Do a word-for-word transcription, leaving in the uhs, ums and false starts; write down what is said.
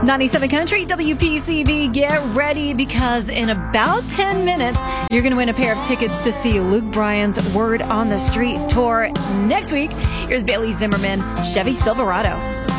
ninety-seven Country, W P C V. Get ready because in about ten minutes, you're going to win a pair of tickets to see Luke Bryan's Word on the Street tour next week. Here's Bailey Zimmerman, Chevy Silverado.